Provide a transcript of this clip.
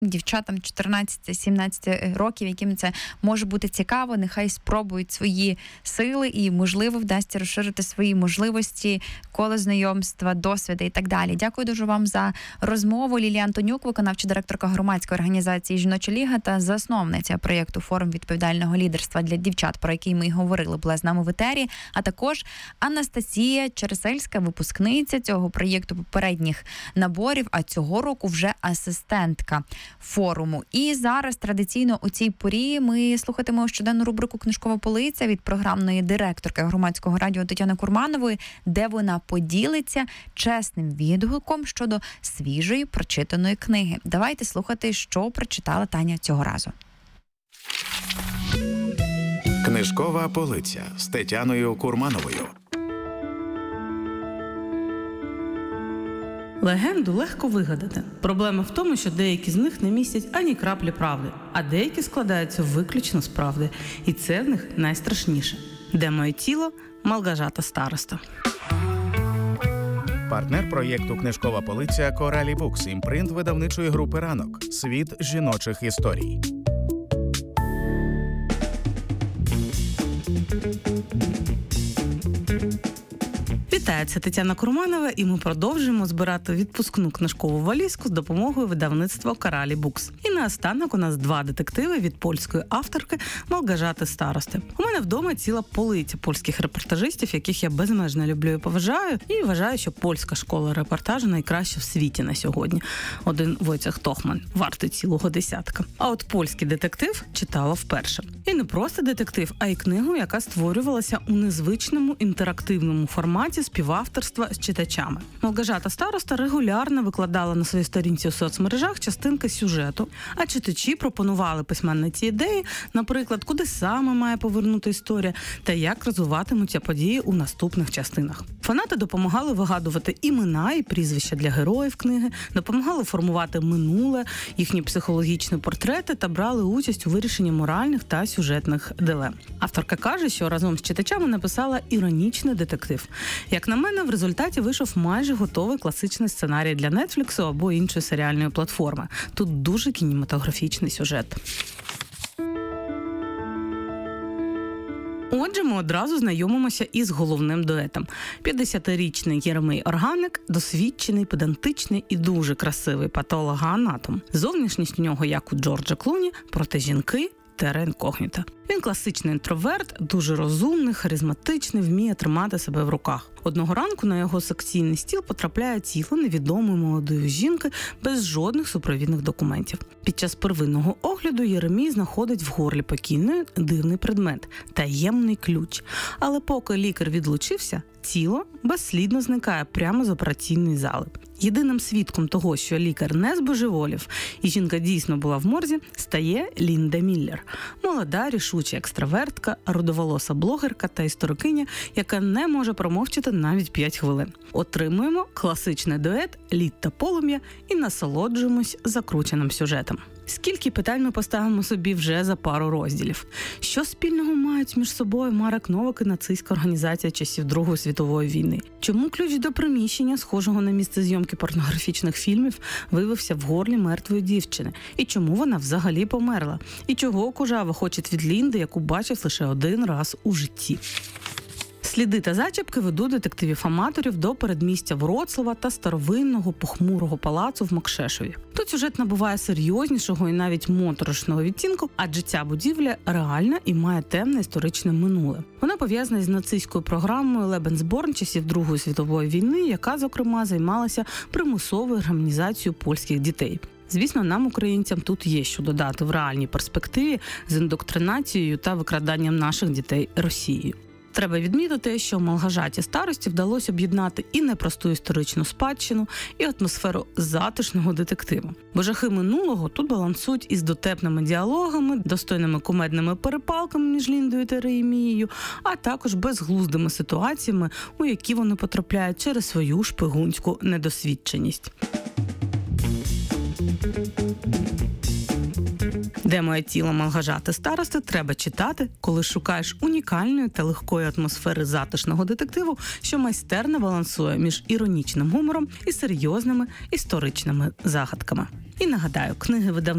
дівчатам 14-17 років, яким це може бути цікаво, нехай спробують свої сили і, можливо, вдасться розширити свої можливості, коло знайомства, досвіди і так далі. Дякую дуже вам за розмову. Лілія Антонюк, виконавча директорка громадської організації «Жіноча ліга» та засновниця проєкту «Форум відповідального лідерства для дівчат», про який ми і говорили, була з нами в етері, а також Анастасія Чересельська, випускниця цього проєкту попередніх наборів, а цього року вже асистентка форуму. І зараз традиційно у цій порі ми слухатимемо щоденну рубрику «Книжкова полиця» від програмної директорки громадського радіо Тетяни Курманової, де вона поділиться чесним відгуком щодо свіжої прочитаної книги. Давайте слухати, що прочитала Таня цього разу. Книжкова полиця з Тетяною Курмановою. Легенду легко вигадати. Проблема в тому, що деякі з них не містять ані краплі правди, а деякі складаються виключно з правди. І це в них найстрашніше. «Де моє тіло?» Малгажата Староста. Партнер проєкту «Книжкова полиця» Коралі Букс, імпринт видавничої групи «Ранок». Світ жіночих історій. Вітаю, це Тетяна Курманова, і ми продовжуємо збирати відпускну книжкову валізку з допомогою видавництва Коралі Букс. І наостанок у нас 2 детективи від польської авторки Малгажати Старости. У мене вдома ціла полиця польських репортажистів, яких я безмежно люблю і поважаю, і вважаю, що польська школа репортажу найкраща в світі на сьогодні. Один Войцех Тохман вартий цілого десятка. А от польський детектив читала вперше. І не просто детектив, а й книгу, яка створювалася у незвичному інтерактивному форматі співавторства з читачами. Малгажата Староста регулярно викладала на своїй сторінці у соцмережах частинки сюжету, а читачі пропонували письменниці ідеї, наприклад, куди саме має повернути історія та як розвиватимуться події у наступних частинах. Фанати допомагали вигадувати імена і прізвища для героїв книги, допомагали формувати минуле, їхні психологічні портрети та брали участь у вирішенні моральних та сюжетних дилем. Авторка каже, що разом з читачами написала іронічний детектив. Як на мене, в результаті вийшов майже готовий класичний сценарій для Нетфліксу або іншої серіальної платформи. Тут дуже кінематографічний сюжет. Отже, ми одразу знайомимося із головним дуетом. 50-річний Єремій Органик, досвідчений, педантичний і дуже красивий патологоанатом. Зовнішність у нього, як у Джорджа Клуні, проте жінки – терра інкогніта. Він класичний інтроверт, дуже розумний, харизматичний, вміє тримати себе в руках. Одного ранку на його секційний стіл потрапляє тіло невідомої молодої жінки без жодних супровідних документів. Під час первинного огляду Єремій знаходить в горлі покійної дивний предмет – таємний ключ. Але поки лікар відлучився, тіло безслідно зникає прямо з операційної зали. Єдиним свідком того, що лікар не збожеволів і жінка дійсно була в морзі, стає Лінда Міллер. Молода, рішуча екстравертка, рудоволоса блогерка та історикиня, яка не може промовчати навіть 5 хвилин. Отримуємо класичний дует «Лід та полум'я» і насолоджуємось закрученим сюжетом. Скільки питань ми поставимо собі вже за пару розділів? Що спільного мають між собою Марек Новак і нацистська організація часів Другої світової війни? Чому ключ до приміщення, схожого на місце зйомки порнографічних фільмів, виявився в горлі мертвої дівчини? І чому вона взагалі померла? І чого Кужава хоче від Лінди, яку бачив лише один раз у житті? Сліди та зачіпки ведуть детективів-аматорів до передмістя Вроцлава та старовинного похмурого палацу в Макшешові. Тут сюжет набуває серйознішого і навіть моторошного відтінку, адже ця будівля реальна і має темне історичне минуле. Вона пов'язана з нацистською програмою Лебенсборн часів Другої світової війни, яка, зокрема, займалася примусовою гармонізацією польських дітей. Звісно, нам, українцям, тут є що додати в реальній перспективі з індоктринацією та викраданням наших дітей Росією. Треба відмітити, що Малгажаті Старості вдалося об'єднати і непросту історичну спадщину, і атмосферу затишного детективу. Бо жахи минулого тут балансують із дотепними діалогами, достойними кумедними перепалками між Ліндою та Єремією, а також безглуздими ситуаціями, у які вони потрапляють через свою шпигунську недосвідченість. «Де моє тіло» Малгажати Старости треба читати, коли шукаєш унікальної та легкої атмосфери затишного детективу, що майстерно балансує між іронічним гумором і серйозними історичними загадками. І нагадаю, книги видавництва